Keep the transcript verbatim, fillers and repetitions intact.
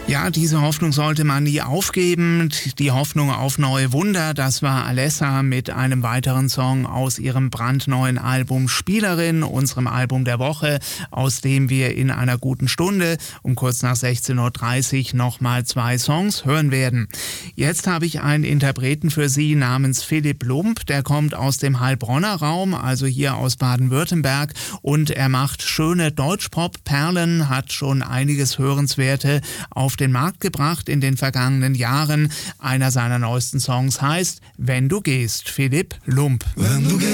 Ja, diese Hoffnung sollte man nie aufgeben. Die Hoffnung auf neue Wunder, das war Alessa mit einem weiteren Song aus ihrem brandneuen Album Spielerin, unserem Album der Woche, aus dem wir in einer guten Stunde um kurz nach sechzehn Uhr dreißig nochmal zwei Songs hören werden. Jetzt habe ich einen Interpreten für Sie namens Philipp Lump, der kommt aus dem Heilbronner Raum, also hier aus Baden-Württemberg, und er macht schöne Deutschpop-Perlen, hat schon einiges Hörenswerte auf den Markt gebracht in den vergangenen Jahren. Einer seiner neuesten Songs heißt Wenn du gehst, Philipp Lump. Wenn du